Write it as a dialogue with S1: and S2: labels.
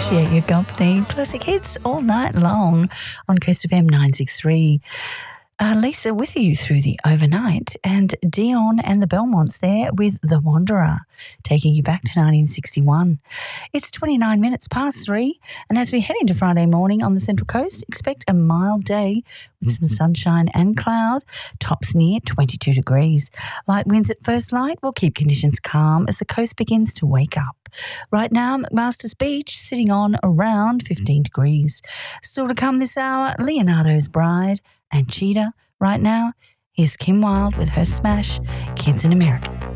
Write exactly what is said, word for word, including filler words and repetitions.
S1: appreciate your company. Classic hits all night long on Coast F M nine sixty-three. Uh, Lisa with you through the overnight, and Dion and the Belmonts there with The Wanderer, taking you back to nineteen sixty-one. It's twenty-nine minutes past three, and as we head into Friday morning on the Central Coast, expect a mild day with some sunshine and cloud, tops near twenty-two degrees. Light winds at first light will keep conditions calm as the coast begins to wake up. Right now, McMaster's Beach sitting on around fifteen degrees. Still to come this hour, Leonardo's Bride and Cheetah. Right now, here's Kim Wilde with her smash, Kids in America.